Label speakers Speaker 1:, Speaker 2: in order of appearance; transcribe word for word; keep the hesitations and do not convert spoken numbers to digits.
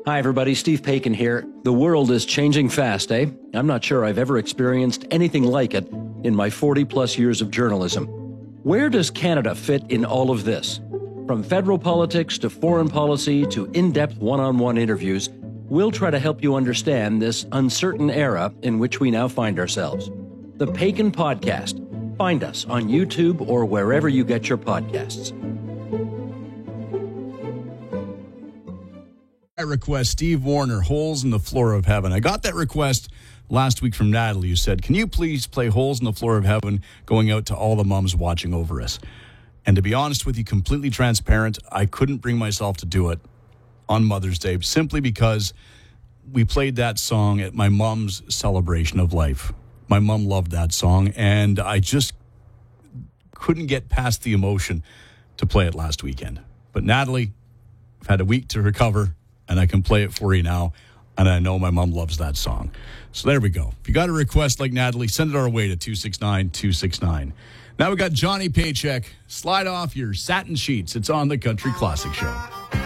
Speaker 1: Hi, everybody. Steve Paikin here. The world is changing fast, eh? I'm not sure I've ever experienced anything like it in my forty-plus years of journalism. Where does Canada fit in all of this? From federal politics to foreign policy to in-depth one-on-one interviews, we'll try to help you understand this uncertain era in which we now find ourselves. The Paikin Podcast. Find us on YouTube or wherever you get your podcasts.
Speaker 2: I request Steve Warner, Holes in the Floor of Heaven. I got that request last week from Natalie, who said, can you please play Holes in the Floor of Heaven going out to all the moms watching over us? And to be honest with you, completely transparent, I couldn't bring myself to do it on Mother's Day simply because we played that song at my mom's celebration of life. My mom loved that song, and I just couldn't get past the emotion to play it last weekend. But Natalie, I've had a week to recover, and I can play it for you now, and I know my mom loves that song. So there we go. If you got a request like Natalie, send it our way to two six nine two six nine. Now we got Johnny Paycheck. Slide off your satin sheets. It's on the Country Classic Show.